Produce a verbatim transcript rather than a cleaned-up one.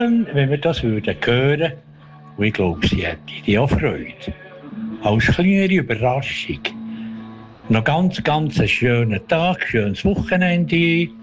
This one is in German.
wenn wir das würden hören, und ich glaube, sie hätte die auch Freude. Als kleinere Überraschung. Noch ganz, ganz einen schönen Tag, schönes Wochenende.